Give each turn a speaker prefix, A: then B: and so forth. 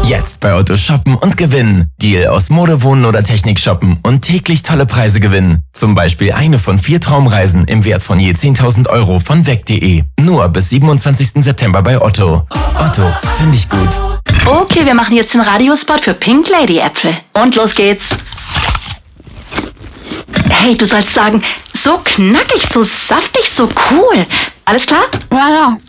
A: Jetzt bei Otto shoppen und gewinnen. Deal aus Mode, Wohnen oder Technik shoppen und täglich tolle Preise gewinnen. Zum Beispiel eine von 4 Traumreisen im Wert von je 10.000 Euro von weg.de. Nur bis 27. September bei Otto. Otto, finde ich gut.
B: Okay, wir machen jetzt den Radiospot für Pink Lady Äpfel. Und los geht's. Hey, du sollst sagen, so knackig, so saftig, so cool. Alles klar?
C: Ja.